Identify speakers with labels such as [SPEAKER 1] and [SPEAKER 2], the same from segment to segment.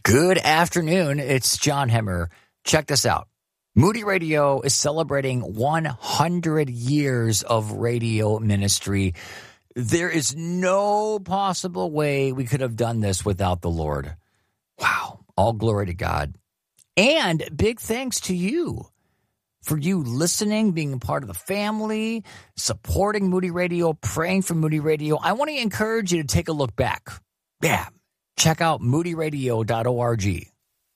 [SPEAKER 1] Good afternoon. It's John Hemmer. Check this out. Moody Radio is celebrating 100 years of radio ministry. There is no possible way we could have done this without the Lord. Wow. All glory to God. And big thanks to you for you listening, being a part of the family, supporting Moody Radio, praying for Moody Radio. I want to encourage you to take a look back. Yeah. Check out moodyradio.org.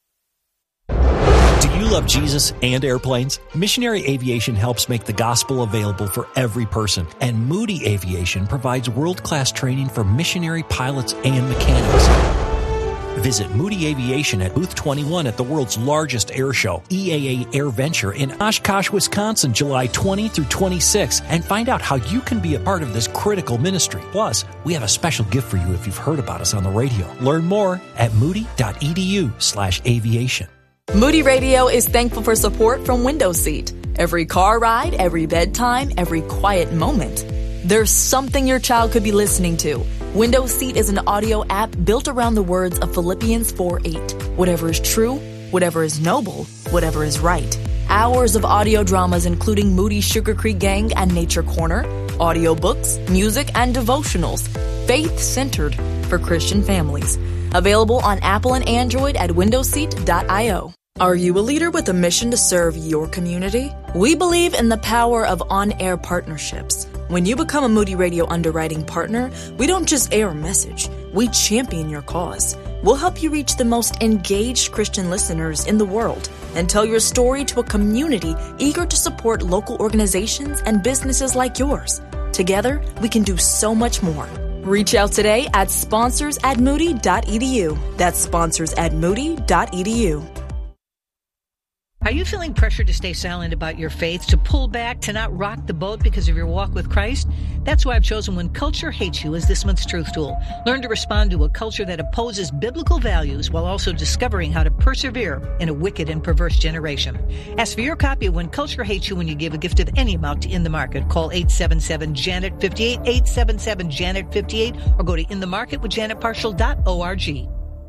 [SPEAKER 2] Do you love Jesus and airplanes? Missionary Aviation helps make the gospel available for every person, and Moody Aviation provides world-class training for missionary pilots and mechanics. Visit Moody Aviation at Booth 21 at the world's largest air show, EAA Air Venture in Oshkosh, Wisconsin, July 20 through 26, and find out how you can be a part of this critical ministry. Plus, we have a special gift for you if you've heard about us on the radio. Learn more at moody.edu/aviation.
[SPEAKER 3] Moody Radio is thankful for support from Window Seat. Every car ride, every bedtime, every quiet moment. There's something your child could be listening to. Window Seat is an audio app built around the words of Philippians 4:8. Whatever is true, whatever is noble, whatever is right. Hours of audio dramas including Moody's Sugar Creek Gang and Nature Corner, audiobooks, music, and devotionals. Faith-centered for Christian families. Available on Apple and Android at windowseat.io. Are you a leader with a mission to serve your community? We believe in the power of on-air partnerships. When you become a Moody Radio underwriting partner, we don't just air a message, we champion your cause. We'll help you reach the most engaged Christian listeners in the world and tell your story to a community eager to support local organizations and businesses like yours. Together, we can do so much more. Reach out today at sponsors@moody.edu. That's sponsors@moody.edu.
[SPEAKER 4] Are you feeling pressure to stay silent about your faith, to pull back, to not rock the boat because of your walk with Christ? That's why I've chosen When Culture Hates You as this month's Truth Tool. Learn to respond to a culture that opposes biblical values while also discovering how to persevere in a wicked and perverse generation. Ask for your copy of When Culture Hates You when you give a gift of any amount to In the Market. Call 877-JANET-58, 877-JANET-58, or go to inthemarketwithjanetparshall.org.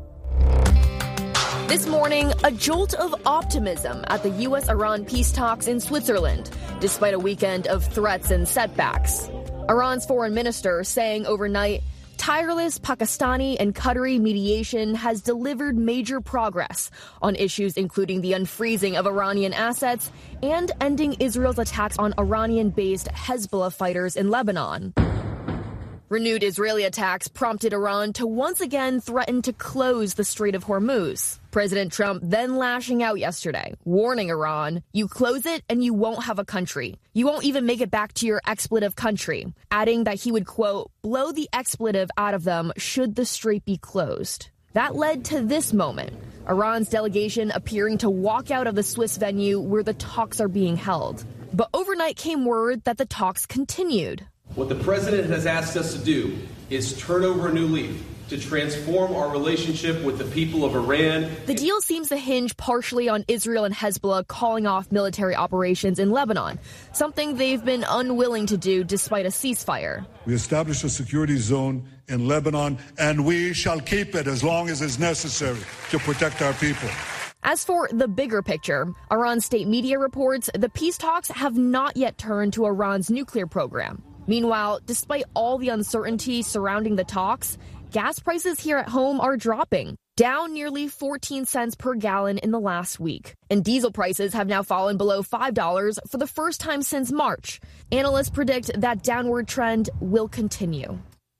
[SPEAKER 5] This morning, a jolt of optimism at the U.S.-Iran peace talks in Switzerland, despite a weekend of threats and setbacks. Iran's foreign minister saying overnight, tireless Pakistani and Qatari mediation has delivered major progress on issues including the unfreezing of Iranian assets and ending Israel's attacks on Iranian-based Hezbollah fighters in Lebanon. Renewed Israeli attacks prompted Iran to once again threaten to close the Strait of Hormuz. President Trump then lashing out yesterday, warning Iran, you close it and you won't have a country. You won't even make it back to your expletive country, adding that he would, quote, blow the expletive out of them should the strait be closed. That led to this moment, Iran's delegation appearing to walk out of the Swiss venue where the talks are being held. But overnight came word that the talks continued.
[SPEAKER 6] What the president has asked us to do is turn over a new leaf, to transform our relationship with the people of Iran.
[SPEAKER 5] The deal seems to hinge partially on Israel and Hezbollah calling off military operations in Lebanon, something they've been unwilling to do despite a ceasefire.
[SPEAKER 7] We established a security zone in Lebanon, and we shall keep it as long as is necessary to protect our people.
[SPEAKER 5] As for the bigger picture, Iran's state media reports the peace talks have not yet turned to Iran's nuclear program. Meanwhile, despite all the uncertainty surrounding the talks, gas prices here at home are dropping, down nearly 14 cents per gallon in the last week. And diesel prices have now fallen below $5 for the first time since March. Analysts predict that downward trend will continue.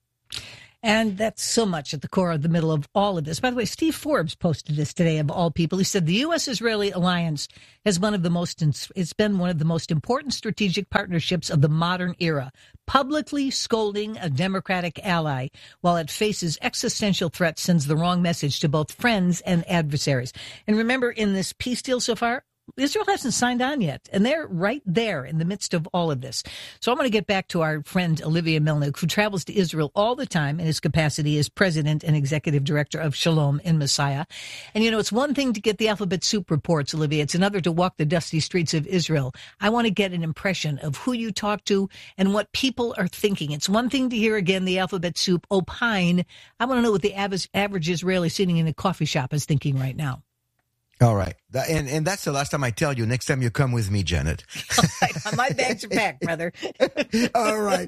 [SPEAKER 4] And that's so much at the core of the middle of all of this. By the way, Steve Forbes posted this today, of all people. He said the U.S.-Israeli alliance has it's been one of the most important strategic partnerships of the modern era, publicly scolding a Democratic ally while it faces existential threats sends the wrong message to both friends and adversaries. And remember, in this peace deal so far, Israel hasn't signed on yet, and they're right there in the midst of all of this. So I'm going to get back to our friend Olivia Melnick, who travels to Israel all the time in his capacity as president and executive director of Shalom in Messiah. And, it's one thing to get the alphabet soup reports, Olivia. It's another to walk the dusty streets of Israel. I want to get an impression of who you talk to and what people are thinking. It's one thing to hear, again, the alphabet soup opine. I want to know what the average Israeli sitting in a coffee shop is thinking right now.
[SPEAKER 8] All right. And that's the last time I tell you. Next time you come with me, Janet.
[SPEAKER 4] All right. My bags are packed, brother.
[SPEAKER 8] All right.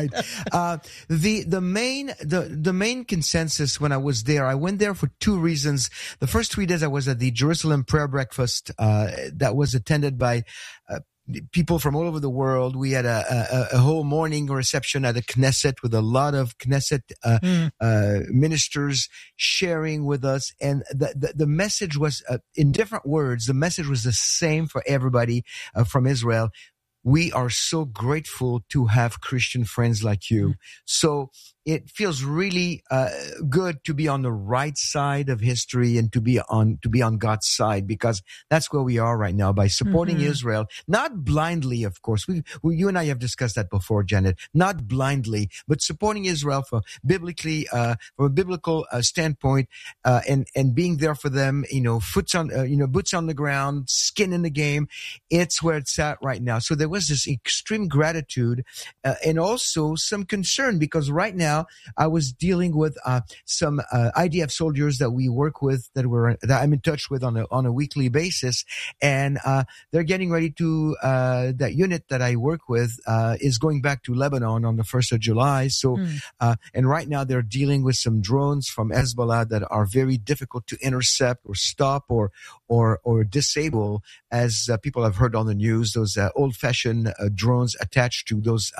[SPEAKER 8] The main consensus when I was there, I went there for two reasons. The first 3 days I was at the Jerusalem prayer breakfast, that was attended by, people from all over the world. We had a whole morning reception at the Knesset with a lot of Knesset ministers sharing with us, and the message was in different words. The message was the same for everybody from Israel. We are so grateful to have Christian friends like you. So it feels really good to be on the right side of history and to be on God's side, because that's where we are right now by supporting Israel, not blindly, of course. You and I have discussed that before, Janet. Not blindly, but supporting Israel from a biblical standpoint, and being there for them. Boots on the ground, skin in the game. It's where it's at right now. So there was this extreme gratitude, and also some concern, because right now I was dealing with some IDF soldiers that we work with, that I'm in touch with on a weekly basis, and they're getting ready to that unit that I work with is going back to Lebanon on the 1st of July. So and right now they're dealing with some drones from Hezbollah that are very difficult to intercept or stop or disable, as people have heard on the news. Those old-fashioned drones attached to those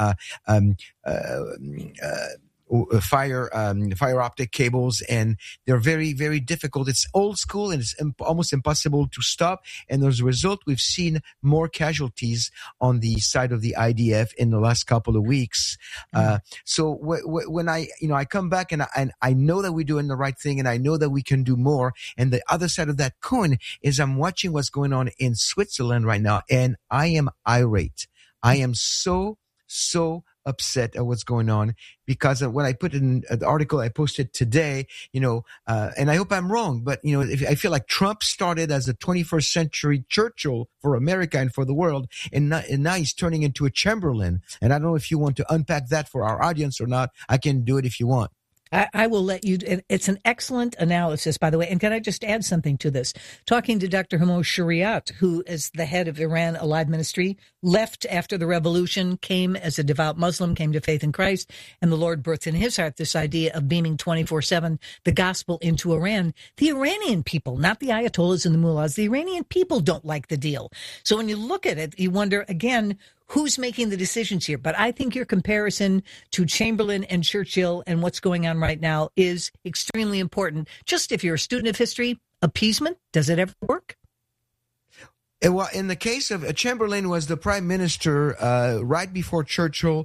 [SPEAKER 8] fiber optic cables, and they're very, very difficult. It's old school, and it's almost impossible to stop. And as a result, we've seen more casualties on the side of the IDF in the last couple of weeks. So when I come back and I know that we're doing the right thing, and I know that we can do more. And the other side of that coin is I'm watching what's going on in Switzerland right now, and I am irate. I am so upset at what's going on, because when I put in the article I posted today, and I hope I'm wrong, but I feel like Trump started as a 21st century Churchill for America and for the world, and now he's turning into a Chamberlain. And I don't know if you want to unpack that for our audience or not. I can do it if you want.
[SPEAKER 4] I will let you. It's an excellent analysis, by the way. And can I just add something to this? Talking to Dr. Hamo Shariat, who is the head of Iran Alive Ministry, left after the revolution, came as a devout Muslim, came to faith in Christ, and the Lord birthed in his heart this idea of beaming 24/7 the gospel into Iran. The Iranian people, not the Ayatollahs and the mullahs, the Iranian people don't like the deal. So when you look at it, you wonder, again, who's making the decisions here? But I think your comparison to Chamberlain and Churchill and what's going on right now is extremely important. Just if you're a student of history, appeasement, does it ever work?
[SPEAKER 8] Well, in the case of Chamberlain was the prime minister right before Churchill,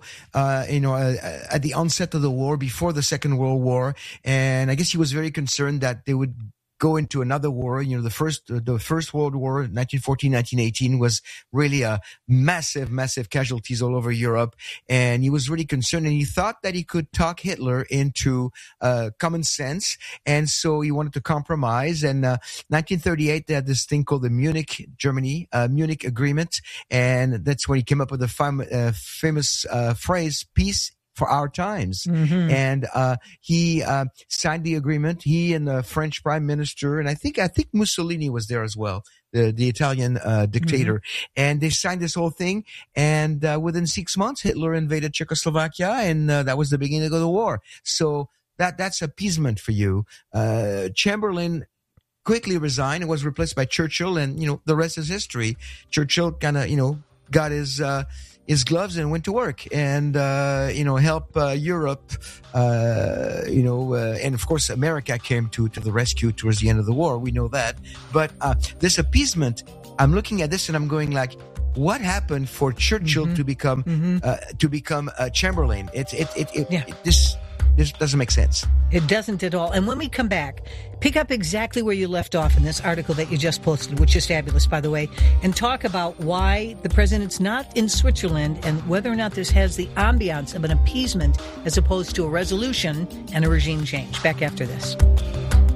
[SPEAKER 8] at the onset of the war, before the Second World War. And I guess he was very concerned that they would go into another war. The first World War, 1914, 1918, was really a massive casualties all over Europe. And he was really concerned, and he thought that he could talk Hitler into common sense. And so he wanted to compromise. And 1938, they had this thing called the Munich Agreement. And that's when he came up with the famous phrase, peace for our times. And he signed the agreement, he and the French prime minister, and I think Mussolini was there as well, the Italian dictator. And they signed this whole thing, and within 6 months Hitler invaded Czechoslovakia, and that was the beginning of the war. So that's appeasement for you. Chamberlain quickly resigned and was replaced by Churchill, and the rest is history. Churchill kind of got his gloves and went to work and help Europe, and of course America came to the rescue towards the end of the war. We know that. But this appeasement, I'm looking at this and I'm going like, what happened for Churchill to become Chamberlain? This doesn't make sense.
[SPEAKER 4] It doesn't at all. And when we come back, pick up exactly where you left off in this article that you just posted, which is fabulous, by the way, and talk about why the president's not in Switzerland and whether or not this has the ambiance of an appeasement as opposed to a resolution and a regime change. Back after this.